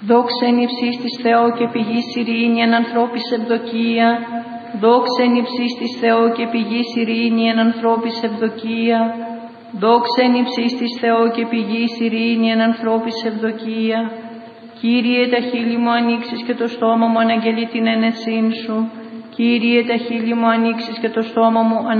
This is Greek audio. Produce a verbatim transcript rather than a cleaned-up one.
Δόξα εν υψής της Θεό και πηγής ειρήνη εν ανθρώπης ευδοκία. Δόξα εν υψής της Θεό και πηγής ειρήνη εν ανθρώπης ευδοκία. Δόξα εν υψής της Θεό και πηγής ειρήνη εν ανθρώπης ευδοκία. Κύριε, τα χείλη μου ανοίξεις και το στόμα μου αναγγελεί την ένεσήν σου. Κύριε, τα χείλη μου ανοίξεις και το στόμα μου